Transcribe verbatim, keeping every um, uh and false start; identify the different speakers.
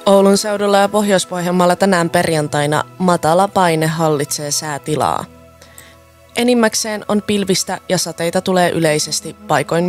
Speaker 1: Oulun seudulla ja Pohjois-Pohjanmaalla tänään perjantaina matala paine hallitsee säätilaa. Enimmäkseen on pilvistä ja sateita tulee yleisesti, paikoin